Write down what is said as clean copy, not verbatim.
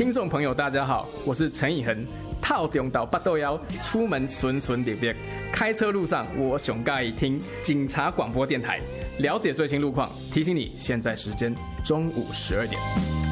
听众朋友，大家好，我是陈以恒。套中到八斗腰，出门顺顺利利。开车路上，我上介意听警察广播电台，了解最新路况。提醒你，现在时间中午12点。